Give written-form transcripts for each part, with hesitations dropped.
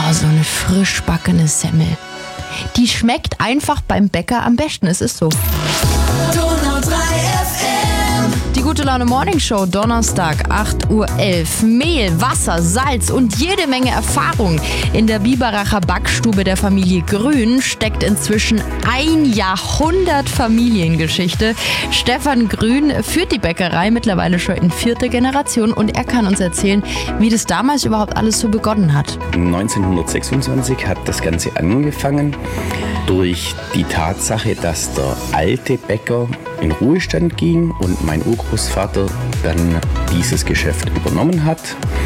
Oh, so eine frisch backene Semmel. Die schmeckt einfach beim Bäcker am besten, es ist so. Donau 3 FM. Die Gute Laune Morning Show, Donnerstag, 8:11 Uhr. Mehl, Wasser, Salz und jede Menge Erfahrung. In der Biberacher Backstube der Familie Grün steckt inzwischen ein Jahrhundert Familiengeschichte. Stefan Grün führt die Bäckerei mittlerweile schon in 4. Generation und er kann uns erzählen, wie das damals überhaupt alles so begonnen hat. 1926 hat das Ganze angefangen durch die Tatsache, dass der alte Bäcker in Ruhestand ging und mein Urgroßvater dann dieses Geschäft übernommen hat.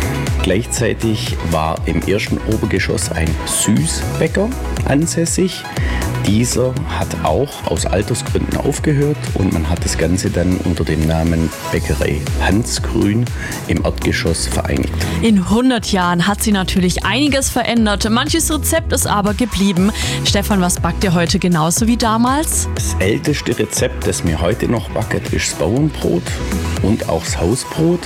Gleichzeitig war im ersten Obergeschoss ein Süßbäcker ansässig. Dieser hat auch aus Altersgründen aufgehört und man hat das Ganze dann unter dem Namen Bäckerei Hans Grün im Erdgeschoss vereinigt. In 100 Jahren hat sie natürlich einiges verändert. Manches Rezept ist aber geblieben. Stefan, was backt ihr heute genauso wie damals? Das älteste Rezept, das mir heute noch backet, ist das Bauernbrot und auch das Hausbrot.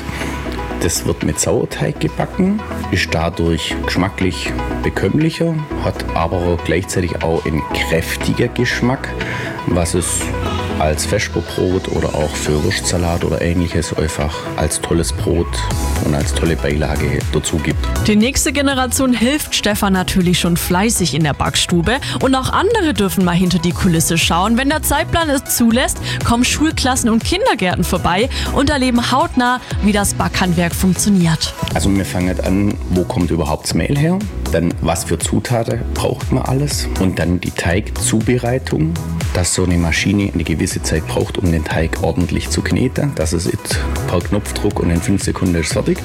Das wird mit Sauerteig gebacken, ist dadurch geschmacklich bekömmlicher, hat aber gleichzeitig auch einen kräftigen Geschmack, was es als Vesperbrot oder auch für Wurstsalat oder ähnliches einfach als tolles Brot und als tolle Beilage dazu gibt. Die nächste Generation hilft Stefan natürlich schon fleißig in der Backstube und auch andere dürfen mal hinter die Kulisse schauen. Wenn der Zeitplan es zulässt, kommen Schulklassen und Kindergärten vorbei und erleben hautnah, wie das Backhandwerk funktioniert. Also wir fangen an, wo kommt überhaupt das Mehl her, dann was für Zutaten braucht man alles und dann die Teigzubereitung, dass so eine Maschine eine gewisse Zeit braucht, um den Teig ordentlich zu kneten. Das ist per Knopfdruck und in 5 Sekunden ist fertig.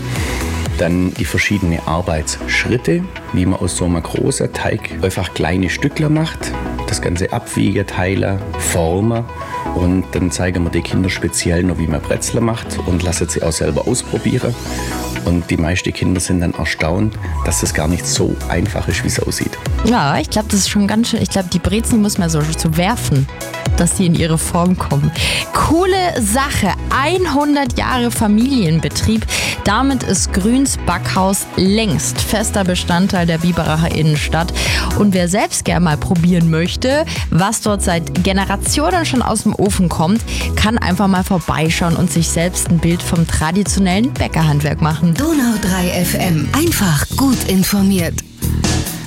Dann die verschiedenen Arbeitsschritte, wie man aus so einem großen Teig einfach kleine Stückler macht. Das Ganze abwiegen, teilen, formen. Und dann zeigen wir den Kindern speziell noch, wie man Brezel macht und lassen sie auch selber ausprobieren. Und die meisten Kinder sind dann erstaunt, dass das gar nicht so einfach ist, wie es aussieht. Ja, ich glaube, das ist schon ganz schön. Ich glaube, die Brezeln muss man so werfen, dass sie in ihre Form kommen. Coole Sache. 100 Jahre Familienbetrieb. Damit ist Grüns Backhaus längst fester Bestandteil der Biberacher Innenstadt. Und wer selbst gerne mal probieren möchte, was dort seit Generationen schon aus dem Ofen kommt, kann einfach mal vorbeischauen und sich selbst ein Bild vom traditionellen Bäckerhandwerk machen. Donau 3 FM. Einfach gut informiert.